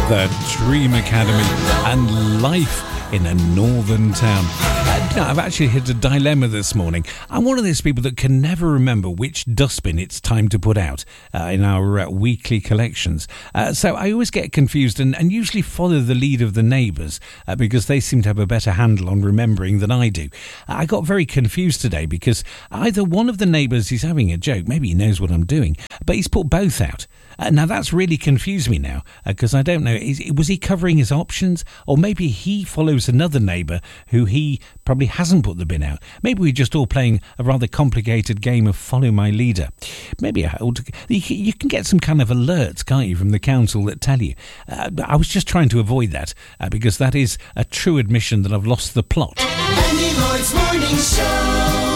The Dream Academy and Life in a Northern Town. I've actually hit a dilemma this morning. I'm one of those people that can never remember which dustbin it's time to put out in our weekly collections. So I always get confused and usually follow the lead of the neighbours because they seem to have a better handle on remembering than I do. I got very confused today because either one of the neighbours is having a joke, maybe he knows what I'm doing, but he's put both out. Now that's really confused me now because I don't know, was he covering his options, or maybe he follows another neighbour who he probably hasn't put the bin out. Maybe we're just all playing a rather complicated game of follow my leader. Maybe you can get some kind of alerts, can't you, from the council that tell you. I was just trying to avoid that because that is a true admission that I've lost the plot. Andy Lloyd's Morning Show.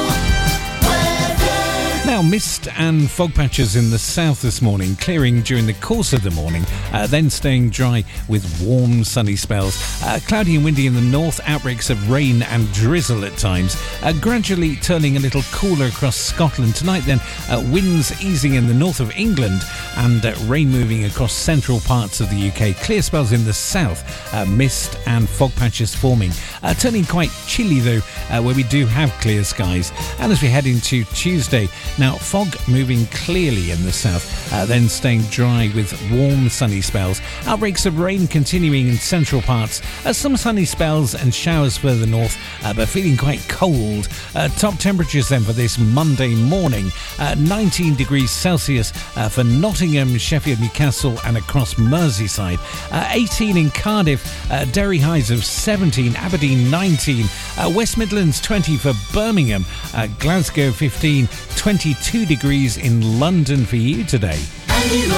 Now, mist and fog patches in the south this morning, clearing during the course of the morning, then staying dry with warm sunny spells. Cloudy and windy in the north, outbreaks of rain and drizzle at times, gradually turning a little cooler across Scotland. Tonight then, winds easing in the north of England and rain moving across central parts of the UK. Clear spells in the south, mist and fog patches forming. Turning quite chilly though, where we do have clear skies. And as we head into Tuesday, now, fog moving clearly in the south, then staying dry with warm sunny spells. Outbreaks of rain continuing in central parts. Some sunny spells and showers further north, but feeling quite cold. Top temperatures then for this Monday morning. 19 degrees Celsius for Nottingham, Sheffield, Newcastle and across Merseyside. 18 in Cardiff. Derry highs of 17. Aberdeen 19. West Midlands 20 for Birmingham. Glasgow 15. 22 degrees in London for you today.